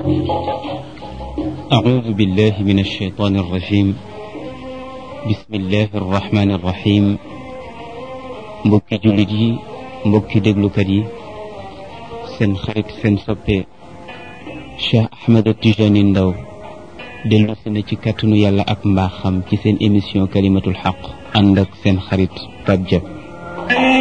أعوذ بالله من الشيطان الرجيم بسم الله الرحمن الرحيم mbokki jullit yi mbokki déglukat yi seen xarit seen soppe Cheikh Ahmed Tijani Ndaw dellu si na ci kàttanu yàlla ak mbaaxam ci seen émission kalimatul xaq ànd ak seen xarit Pape Dia